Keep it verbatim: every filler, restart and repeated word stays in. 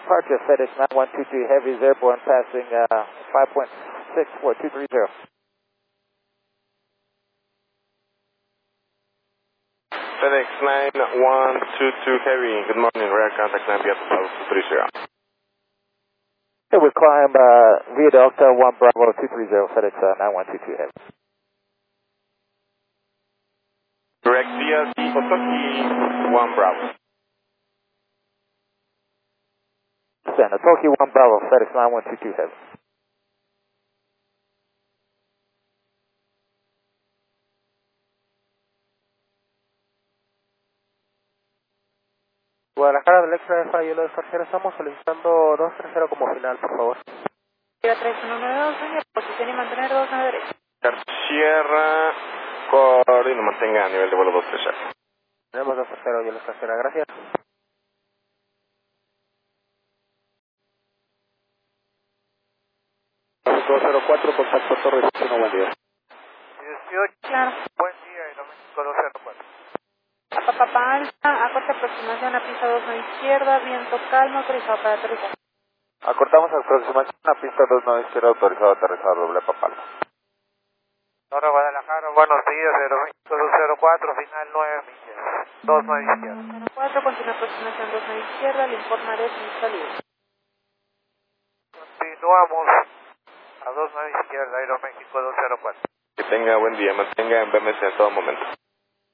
departure, FedEx nine one two two Heavy is airborne passing uh, five point six four two three zero. FedEx nine one two two Heavy, good morning, rear contact nine Piazza two three zero. Okay, we climb uh, via Delta one Bravo two three zero, FedEx uh, nine one two two Heavy. Direct via Otoki one Bravo. Send Otoki one Bravo, FedEx nine one two two Heavy. Guadalajara del Extra de Fallo, los extranjeros, estamos solicitando dos tres cero como final, por favor. tres uno nueve dos, señor, posición y mantener dos nueve derecha. Sierra, coordino, mantenga a nivel de vuelo dos tres cero. Tenemos dos tres cero, yo los extranjera, gracias. dos cero cuatro, contacto Torre uno, buen día. dieciocho, Claro. buen día, Aeroméxico dos cero cuatro. A Papá Alta, a corta aproximación a pista dos nueve izquierda, viento calmo, autorizado para aterrizar. Acortamos aproximación a pista dos nueve izquierda, autorizado aterrizado doble papal. Ahora Guadalajara, buenos días, Aeroméxico dos cero cuatro, final nueve millas, dos nueve izquierda. cero cuatro, continúa aproximación dos nueve izquierda, le informaré sin salida. Continuamos a dos nueve izquierda, Aeroméxico dos cero cuatro. Que tenga buen día, mantenga en B M S en todo momento.